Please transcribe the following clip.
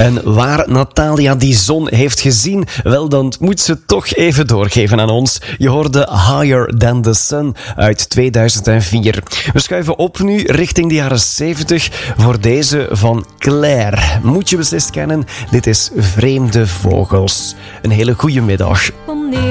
En waar Natalia die zon heeft gezien, wel dan moet ze toch even doorgeven aan ons. Je hoorde Higher Than The Sun uit 2004. We schuiven op nu richting de jaren 70 voor deze van Claire. Moet je beslist kennen, dit is Vreemde Vogels. Een hele goede middag.